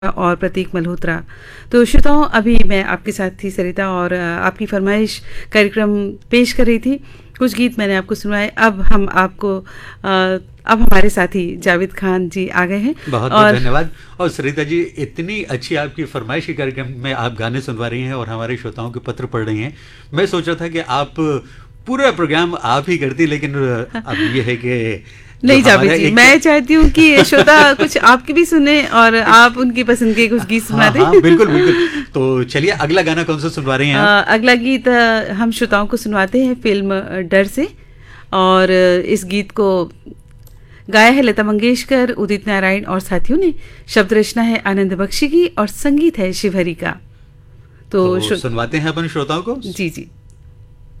और प्रतीक मल्होत्रा। तो श्रोताओं, अभी मैं आपके साथ थी सरिता और आपकी फरमाइश कार्यक्रम पेश कर रही थी। कुछ गीत मैंने आपको सुनवाए। अब हमारे साथी जावेद खान जी आ गए हैं। बहुत बहुत धन्यवाद। और सरिता जी, इतनी अच्छी आपकी फरमाइश के कार्यक्रम में आप गाने सुनवा रही हैं और हमारे श्रोताओं के पत्र पढ़ रही हैं। मैं सोच रहा था कि आप पूरा प्रोग्राम आप ही करती, लेकिन अब ये है कि नहीं जावेद जी, मैं चाहती हूँ कि श्रोता कुछ आपकी भी सुने और आप उनकी पसंद के कुछ गीत सुना दें। हाँ, बिल्कुल बिल्कुल। तो चलिए, अगला गाना कौन सा सुनवा रहे हैं आप? अगला गीत हम श्रोताओं को सुनवाते हैं फिल्म डर से। और इस गीत को गाया है लता मंगेशकर, उदित नारायण और साथियों ने। शब्द रचना है आनंद बख्शी की और संगीत है शिवहरी का। तो सुनवाते हैं अपन श्रोताओं को। जी जी।